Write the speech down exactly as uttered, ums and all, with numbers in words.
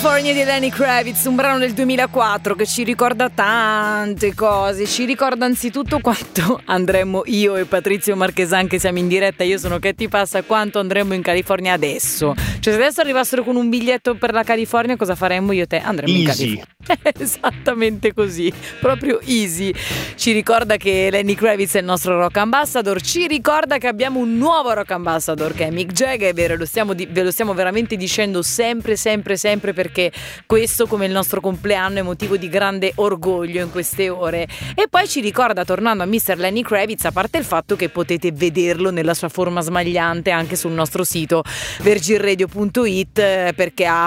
California di Lenny Kravitz, un brano del duemilaquattro che ci ricorda tante cose. Ci ricorda anzitutto quanto andremmo io e Patrizio Marchesan, che siamo in diretta, io sono Che ti passa, quanto andremmo in California adesso. Cioè, se adesso arrivassero con un biglietto per la California, cosa faremmo io e te? Andremmo easy. in California. Esattamente così, proprio easy. Ci ricorda che Lenny Kravitz è il nostro rock ambassador, ci ricorda che abbiamo un nuovo rock ambassador che è Mick Jagger, è vero, lo stiamo di- ve lo stiamo veramente dicendo sempre, sempre, sempre, perché questo, come il nostro compleanno, è motivo di grande orgoglio in queste ore. E poi ci ricorda, tornando a mister Lenny Kravitz, a parte il fatto che potete vederlo nella sua forma smagliante anche sul nostro sito virgin radio punto it, perché ha